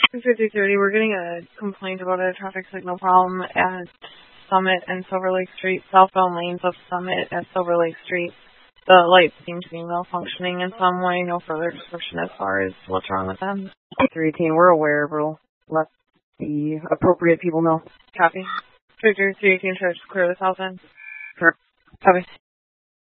5030, we're getting a complaint about a traffic signal problem at Summit and Silver Lake Street, southbound lanes of Summit at Silver Lake Street. The lights seem to be malfunctioning in some way. No further description as far as what's wrong with them. 318, we're aware. We'll let the appropriate people know. Copy. 318, should I just clear the south end? Sure. Copy.